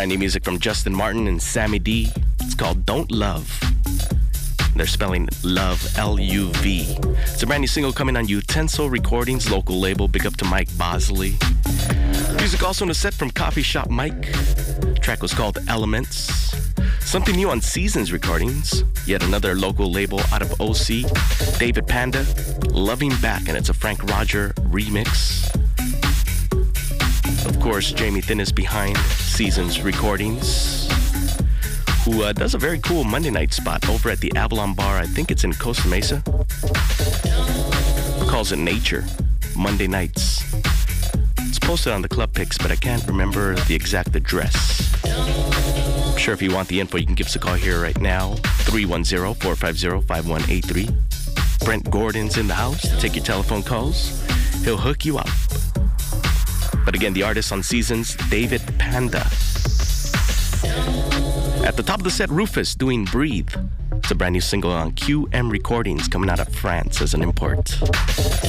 Brand new music from Justin Martin and Sammy D. It's called Don't Love. They're spelling love, L-U-V. It's a brand new single coming on Utensil Recordings, local label. Big up to Mike Bosley. Music also in the set from Coffee Shop Mike. The track was called Elements. Something new on Seasons Recordings. Yet another local label out of OC. David Panda, Loving Back, and it's a Frank Roger remix. Of course, Jamie Thin is behind Seasons Recordings, who does a very cool Monday night spot over at the Avalon Bar. I think it's in Costa Mesa. Calls it Nature, Monday nights. It's posted on the Club Pics, but I can't remember the exact address. I'm sure if you want the info, you can give us a call here right now, 310-450-5183. Brent Gordon's in the house to take your telephone calls. He'll hook you up. But again, the artist on Seasons, David Panda. At the top of the set, Rufus doing Breathe. It's a brand new single on QM Recordings coming out of France as an import.